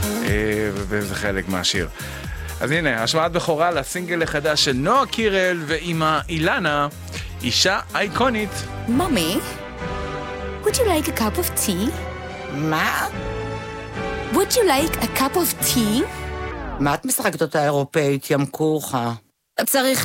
וזה חלק מהשיר. אז הנה, השמעת בכורה לסינגל החדש של נועה קירל ואימא אילנה, אישה אייקונית. Mommy, would you like a cup of tea? מה? Would you like a cup of tea? מה את משחקת אותה אירופאית, ים כורחה? צריך